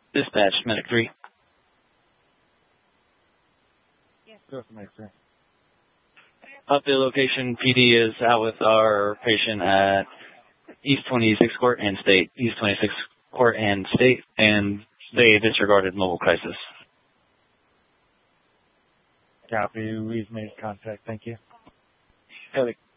Dispatch, Medic 3. Go for Medic 3. Update location, PD is out with our patient at East 26 Court and State. East 26 Court and State, and they disregarded mobile crisis. Copy. We've made contact. Thank you. Medic